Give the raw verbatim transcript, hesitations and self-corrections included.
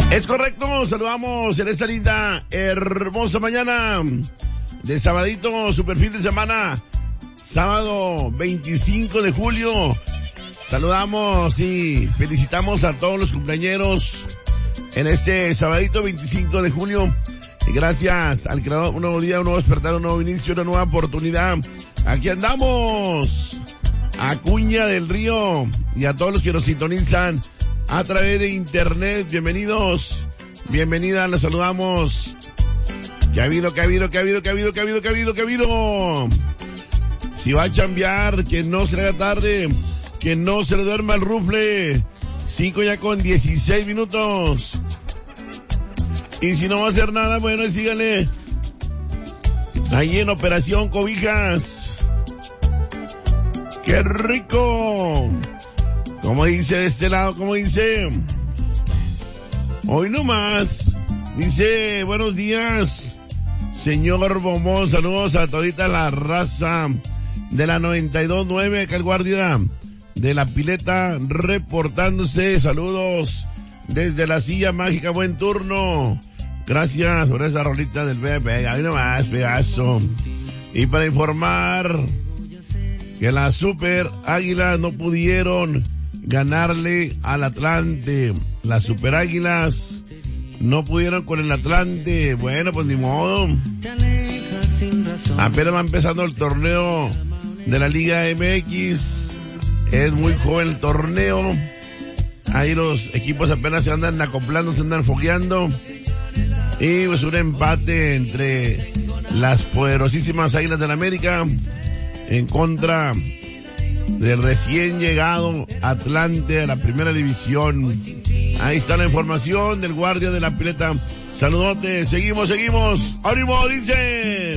Es correcto, saludamos en esta linda, hermosa mañana de sabadito, super fin de semana, sábado veinticinco de julio. Saludamos y felicitamos a todos los cumpleañeros en este sabadito veinticinco de julio. Y gracias al creador, un nuevo día, un nuevo despertar, un nuevo inicio, una nueva oportunidad. Aquí andamos, Acuña del Río, y a todos los que nos sintonizan a través de internet, bienvenidos, bienvenidas, los saludamos. ¿Qué ha habido, qué ha habido, qué ha habido, qué ha habido, qué ha habido, qué ha habido, qué ha habido? Si va a chambear, que no se le haga tarde, que no se le duerma el rufle. Cinco ya con dieciséis minutos. Y si no va a hacer nada, bueno, sígale ahí en Operación Cobijas. ¡Qué rico! Como dice de este lado, como dice, hoy no más, dice, buenos días, señor Bombón, saludos a todita la raza de la noventa y dos punto nueve, acá el guardia de la pileta reportándose, saludos desde la silla mágica, buen turno, gracias por esa rolita del Pepe, hoy no más, pedazo, y para informar que las Super Águilas no pudieron ganarle al Atlante. Las Super Águilas no pudieron con el Atlante. Bueno, pues ni modo. Apenas va empezando el torneo de la Liga M X. Es muy joven el torneo. Ahí los equipos apenas se andan acoplando, se andan fogueando. Y pues un empate entre las poderosísimas Águilas del América en contra del recién llegado Atlante a la primera división. Ahí está la información del guardia de la pileta. Saludote, seguimos, seguimos. ¡Ánimo! Dice.